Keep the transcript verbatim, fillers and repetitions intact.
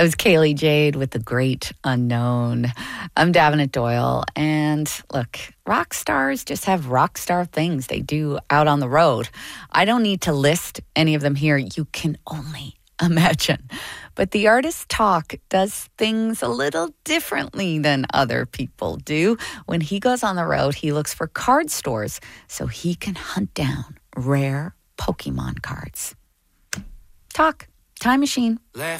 That was Kaylee Jade with The Great Unknown. I'm Davenant Doyle, and look, rock stars just have rock star things they do out on the road. I don't need to list any of them here. You can only imagine. But the artist Talk does things a little differently than other people do. When he goes on the road, he looks for card stores so he can hunt down rare Pokemon cards. Talk, Time Machine. Left